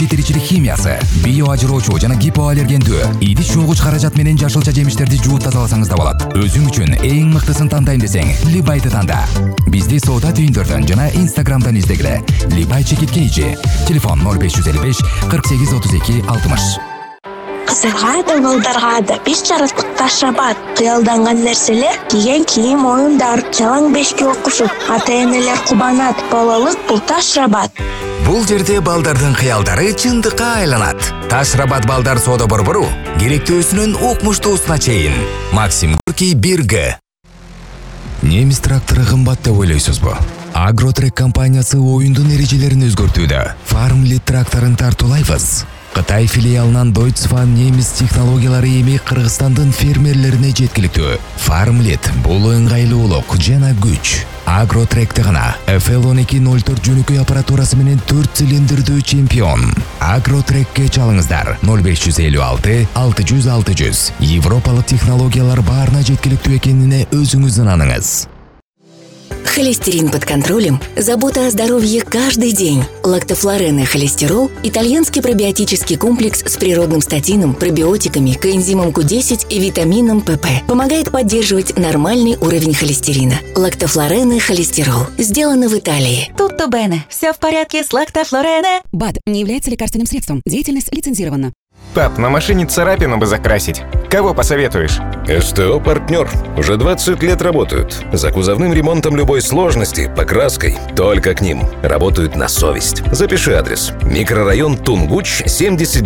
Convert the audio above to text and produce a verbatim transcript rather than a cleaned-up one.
четиричилик химиясы, био ажыроочу жана гипоаллергендүү, идиш жуугуч каражат менен жашылча жемиштерди жууп тазаласаңыз да болот. Өзүң үчүн эң мыктысын тандайм десең, Либайды танда. Бизди соода түйүндөрдөн жана Инстаграмдан издегиле. Либай чекит кейжи. Телефон ноль беш жүз элүү беш кырк сегиз отуз эки алтымыш. Кыздарга да, балдарга да биз жараттык Ташрабат. Кыялданган нерселер, кийген кийим, оюндар, жалаң бешке окушуп, ата-энелер кубанат. Балалык бул Ташрабат. Бул жерде балдардын кыялдары чындыкка айланат. Ташрабат балдар соода борбору керектүүсүнөн укмуштуусуна чейин. Максим Горький бир Г. Немис трактору кымбат деп ойлойсузбу? Агротрек компаниясы оюндун эрежелерин өзгөртүүдө. Farmlit тракторун тартуулайбыз. Кытай филиалынан Deutsche немис технологиялары эми Кыргызстандын фермерлерине жеткиликтүү. Farmlit бул ыңгайлуулук жана күч. Агротректе гана эф эл он эки ноль төрт жөнөкөй аппаратурасы менен төрт цилиндрдүү чемпион. Агротрекке чалыңыздар ноль беш жүз элүү алты алты жүз алты жүз. Европалык технологиялар баарына жеткиликтүү экенине өзүңүз ынаныңыз. Холестерин под контролем. Забота о здоровье каждый день. Лактофлорен и холестерол – итальянский пробиотический комплекс с природным статином, пробиотиками, коэнзимом ку десять и витамином пэ пэ. Помогает поддерживать нормальный уровень холестерина. Лактофлорен и холестерол. Сделано в Италии. Tutto bene. Все в порядке с лактофлорене. БАД не является лекарственным средством. Деятельность лицензирована. Пап, на машине царапину бы закрасить. Кого посоветуешь? СТО-партнер. Уже двадцать лет работают. За кузовным ремонтом любой сложности, покраской. Только к ним. Работают на совесть. Запиши адрес. Микрорайон Тунгуч, семьдесят